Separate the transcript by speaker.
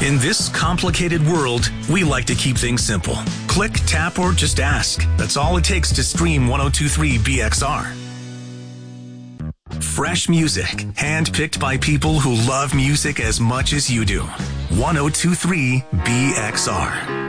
Speaker 1: In this complicated world, we like to keep things simple. Click, tap, or just ask. That's all it takes to stream 1023 BXR. Fresh music, handpicked by people who love music as much as you do. 1023 BXR.